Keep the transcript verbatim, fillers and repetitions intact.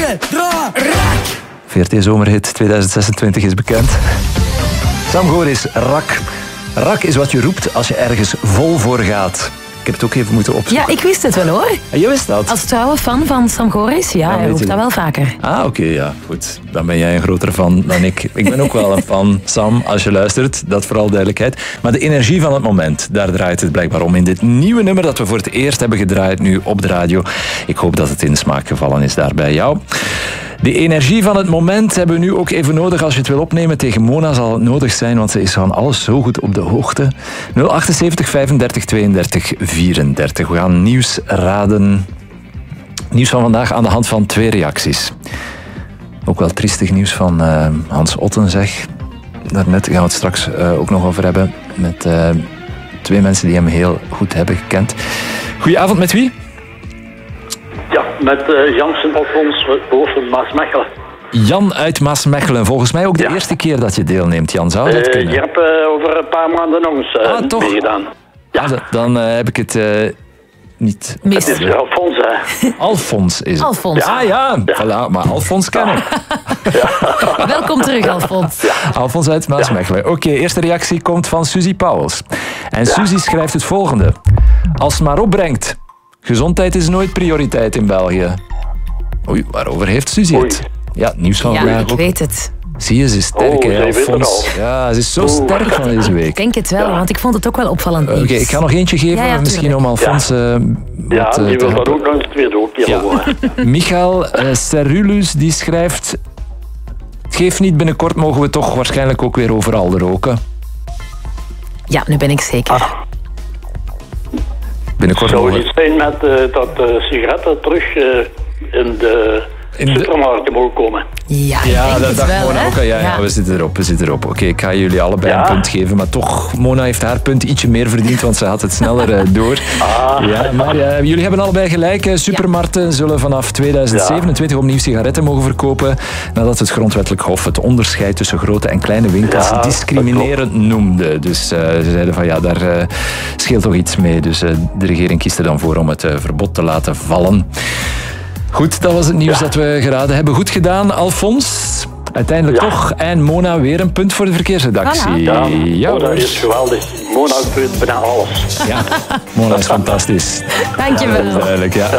Rak! V R T-zomerhit tweeduizend zesentwintig is bekend. Sam Goris, rak. Rak is wat je roept als je ergens vol voor gaat. Ik heb het ook even moeten opzoeken. Ja, ik wist het wel hoor. En je wist dat? Als trouwe fan van Sam Goris, ja, Dan hij weet hoeft je dat wel vaker. Ah, oké, okay, ja, goed. Dan ben jij een grotere fan dan ik. Ik ben ook wel een fan, Sam, als je luistert. Dat vooral duidelijkheid. Maar de energie van het moment, daar draait het blijkbaar om. In dit nieuwe nummer dat we voor het eerst hebben gedraaid nu op de radio. Ik hoop dat het in de smaak gevallen is daar bij jou. De energie van het moment hebben we nu ook even nodig. Als je het wil opnemen tegen Mona zal het nodig zijn, want ze is van alles zo goed op de hoogte. nul achtenzeventig vijfendertig tweeëndertig vierendertig. We gaan nieuws raden. Nieuws van vandaag aan de hand van twee reacties. Ook wel triestig nieuws van uh, Hans Otten, zeg. Daarnet gaan we het straks uh, ook nog over hebben. Met uh, twee mensen die hem heel goed hebben gekend. Goedenavond, met wie? Ja, met uh, Jansen Alfons boven Maasmechelen. Jan uit Maasmechelen. Volgens mij ook de ja. eerste keer dat je deelneemt, Jan. Zou dat uh, kunnen? Je hebt uh, over een paar maanden nog eens uh, ah, toch? meegedaan. Ja. Ah, dan uh, heb ik het uh, niet... Mist. Het is Alfons, hè. Alfons is het. Alfons. Ah ja, ja. Voilà, maar Alfons kennen. Ja. Welkom terug, Alfons. Ja. Alfons uit Maasmechelen. Oké, okay, eerste reactie komt van Suzy Pauwels. En ja. Suzy schrijft het volgende. Als het maar opbrengt... Gezondheid is nooit prioriteit in België. Oei, waarover heeft Suzy het? Ja, nieuws van ja, vandaag ik ook. weet het. Zie je, ze is sterk, oh, hè, Alfons. Ja, ze is zo oh. sterk van deze week. Ik denk het wel, want ik vond het ook wel opvallend. Oké, okay, ik ga nog eentje geven, ja, ja, misschien om Alfons... Ja, uh, ja die uh, wil dat ook nog eens tweede ook. Ja. Michael uh, Serulus, die schrijft... Het geeft niet, binnenkort mogen we toch waarschijnlijk ook weer overal roken. Ja, nu ben ik zeker. Ah. Binnenkort zou het iets zijn met uh, dat uh, sigaretten terug uh, in de in supermarkten mogen komen? Ja, ja dat dacht wel, Mona ook al. Ja, ja. ja, we zitten erop. We zitten erop. Oké, okay, ik ga jullie allebei ja. een punt geven. Maar toch, Mona heeft haar punt ietsje meer verdiend, want ze had het sneller uh, door. Ah. Ja, maar uh, jullie hebben allebei gelijk. Supermarkten ja. zullen vanaf tweeduizend zevenentwintig ja. opnieuw sigaretten mogen verkopen, nadat het grondwettelijk hof het onderscheid tussen grote en kleine winkels ja, discriminerend noemde. Dus uh, ze zeiden van ja, daar uh, scheelt toch iets mee. Dus uh, de regering kiest er dan voor om het uh, verbod te laten vallen. Goed, dat was het nieuws ja. dat we geraden hebben. Goed gedaan, Alfons. Uiteindelijk ja. toch. En Mona weer een punt voor de verkeersredactie. Voilà. Ja, ja, Mona is geweldig. Mona weet bijna alles. Ja, Mona is fantastisch. Dank je wel. Ja, duidelijk, ja.